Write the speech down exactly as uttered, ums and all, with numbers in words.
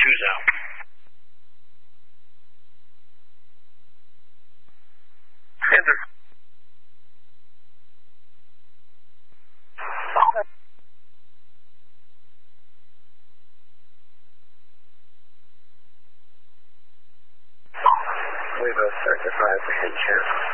two's out. Enter. We've a certified for head chest.